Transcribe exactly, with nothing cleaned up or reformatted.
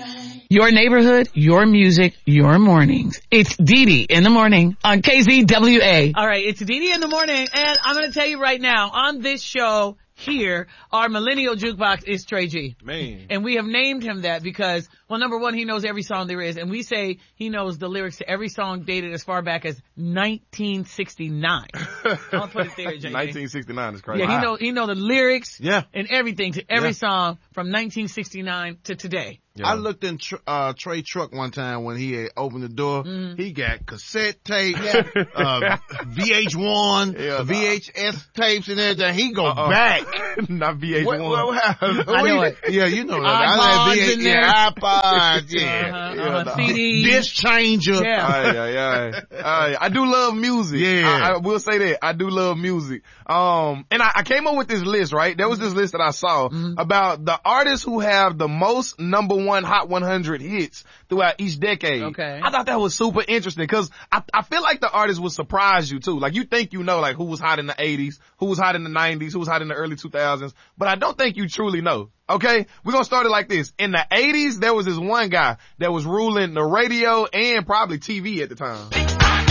Your neighborhood, your music, your mornings. It's Dee Dee in the morning on K Z W A. All right, it's Dee Dee in the morning, and I'm going to tell you right now, on this show here, our millennial jukebox is Trey G. Man. And we have named him that because, well, number one, he knows every song there is, and we say he knows the lyrics to every song dated as far back as nineteen sixty-nine. I'll put it there, J J. nineteen sixty-nine is crazy. Yeah, he know he know the lyrics Yeah. and everything to every Yeah. song from nineteen sixty-nine to today. Yeah. I looked in tr- uh, Trey truck one time when he had opened the door. Mm-hmm. He got cassette tape, yeah. uh, V H one, yeah, V H S tapes and everything. He go uh-uh. back. Not V H one. What, what, what, I know it. Yeah, you know that. iPods I V H, in there. Yeah, iPods, yeah. Uh-huh, yeah uh-huh. the, C D. Disc changer. Yeah. Aye, aye, aye. Aye. I do love music. Yeah. I, I will say that. I do love music. Um, and I, I came up with this list, right? There was this list that I saw mm-hmm. about the artists who have the most number one Hot one hundred hits throughout each decade. Okay. I thought that was super interesting because I, I feel like the artists will surprise you too. Like you think you know like who was hot in the eighties, who was hot in the nineties, who was hot in the early two thousands, but I don't think you truly know. Okay? We're gonna start it like this. In the eighties, there was this one guy that was ruling the radio and probably T V at the time.